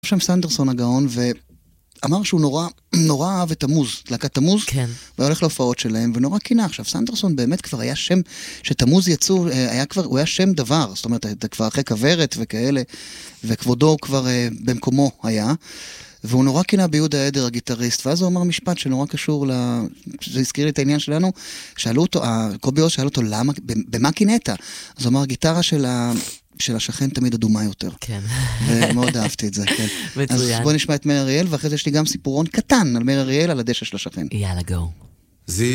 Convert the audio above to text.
שם סנדרסון הגאון, ואמר שהוא נורא אהב את תמוז, להקת תמוז, כן. והולך להופעות שלהם, ונורא קינה. עכשיו, סנדרסון באמת כבר היה שם, שתמוז יצאו, הוא היה שם דבר, זאת אומרת, כבר אחרי כברת וכאלה, וכבודו כבר במקומו היה, והוא נורא קינה ביהודה עדר, הגיטריסט, ואז הוא אמר משפט שנורא קשור, זה הזכיר לי את העניין שלנו, שאלו אותו, קובי עוז שאל אותו, למה, במה קינאת? אז הוא אמר, גיטרה של השכן תמיד אדומה יותר. כן. ומאוד אהבתי את זה, כן. מצוין. אז בוא נשמע את מאיר אריאל, ואחרי זה יש לי גם סיפורון קטן על מאיר אריאל, על הדשא של השכן. יאללה, גו.